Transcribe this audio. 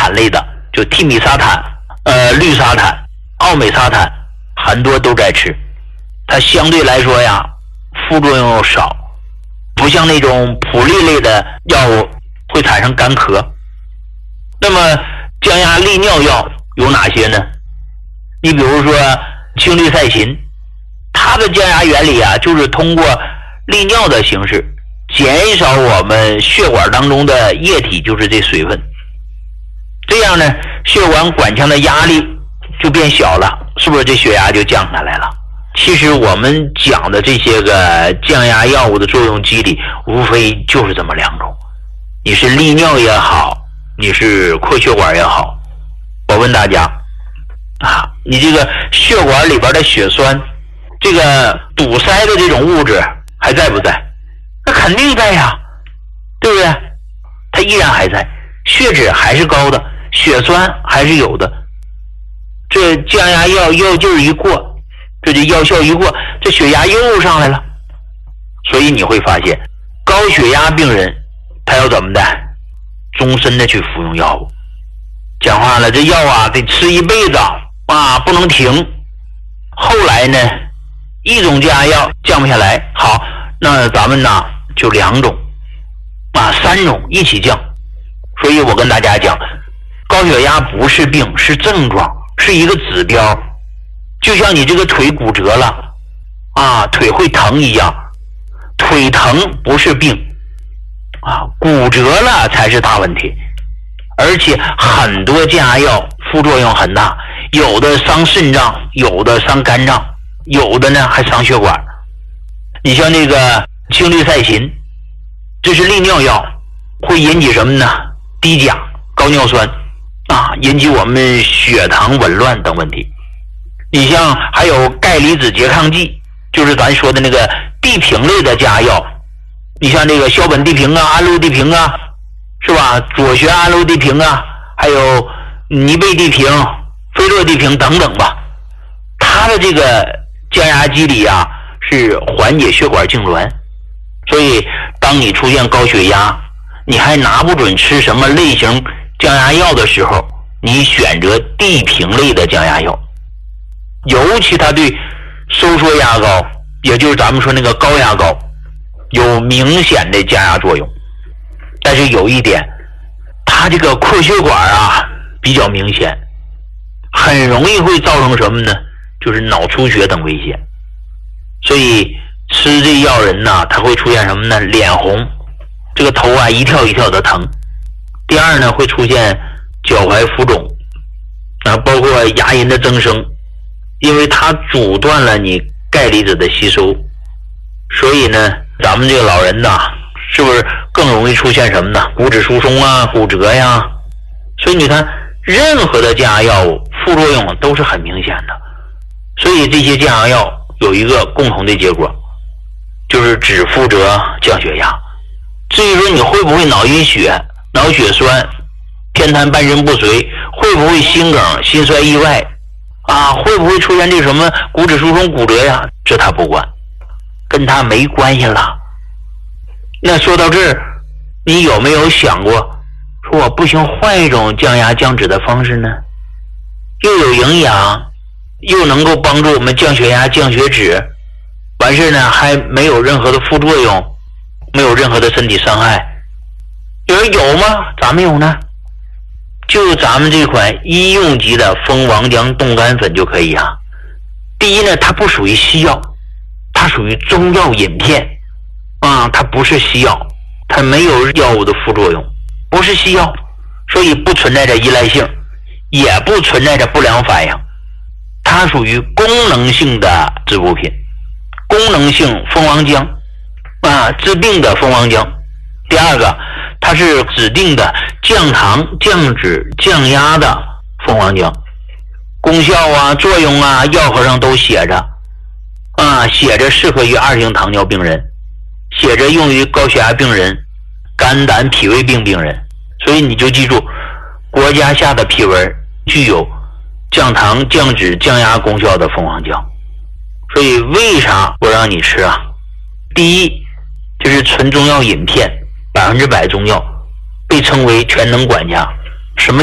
坦类的，就替米沙坦、氯沙坦、奥美沙坦，很多都在吃。它相对来说呀，副作用少，不像那种普利类的药物会产生干咳。那么降压利尿药有哪些呢？你比如说氢氯噻嗪，它的降压原理啊，就是通过利尿的形式减少我们血管当中的液体，就是这水分，这样呢血管管腔的压力就变小了，是不是这血压就降下来了？其实我们讲的这些个降压药物的作用机理无非就是这么两种，你是利尿也好，你是扩血管也好。我问大家啊，你这个血管里边的血栓，这个堵塞的这种物质还在不在？那肯定在呀，对不对？它依然还在，血脂还是高的，血栓还是有的。这降压药药劲儿一过，这药效一过，这血压又上来了。所以你会发现，高血压病人他要怎么的？终身的去服用药物。讲话了，这药啊得吃一辈子啊，不能停。后来呢，一种降压药降不下来，好，那咱们呢就2种啊3种一起降。所以我跟大家讲，高血压不是病，是症状，是一个指标。就像你这个腿骨折了啊，腿会疼一样，腿疼不是病啊，骨折了才是大问题。而且很多降压药副作用很大，有的伤肾脏，有的伤肝脏，有的呢还伤血管。你像那个氢氯噻嗪，这是利尿药，会引起什么呢？低钾、高尿酸啊，引起我们血糖紊乱等问题。你像还有钙离子拮抗剂，就是咱说的那个地平类的降压药，你像这个硝苯地平啊、氨氯地平啊，是吧？左旋氨氯地平啊，还有尼贝地平、菲洛地平等等吧。它的这个降压机理啊，是缓解血管痉挛。所以当你出现高血压，你还拿不准吃什么类型降压药的时候，你选择地平类的降压药，尤其它对收缩压高，也就是咱们说那个高压高，有明显的降压作用。但是有一点，它这个扩血管啊比较明显，很容易会造成什么呢？就是脑出血等危险。所以吃这药人呢，他会出现什么呢？脸红，这个头啊一跳一跳的疼。第二呢，会出现脚踝浮肿啊，包括牙龈的增生，因为它阻断了你钙离子的吸收。所以呢，咱们这个老人呢，是不是更容易出现什么呢？骨质疏松啊、骨折呀。所以你看，任何的降压药物副作用都是很明显的。所以这些降压药有一个共同的结果，就是只负责降血压。至于说你会不会脑溢血、脑血栓、偏瘫、半身不遂，会不会心梗、心衰意外啊，会不会出现这什么骨质疏松、骨折呀，这他不管，跟他没关系了。那说到这儿，你有没有想过，说我不行换一种降压降脂的方式呢？又有营养，又能够帮助我们降血压、降血脂，完事呢还没有任何的副作用，没有任何的身体伤害。有人有吗？咋没有呢？就咱们这款医用级的蜂王浆冻干粉就可以啊。第一呢，它不属于西药，它属于中药饮片啊，它不是西药，它没有药物的副作用，不是西药，所以不存在着依赖性，也不存在着不良反应。它属于功能性的滋补品，功能性蜂王浆啊，治病的蜂王浆。第二个，它是指定的降糖、降脂、降压的蜂王浆，功效啊、作用啊，药盒上都写着啊，写着适合于2型糖尿病人，写着用于高血压病人、肝胆脾胃病病人。所以你就记住，国家下的批文具有降糖、降脂、降压功效的蜂王浆。所以为啥我让你吃啊？第一，就是纯中药饮片，100%中药，被称为全能管家。什么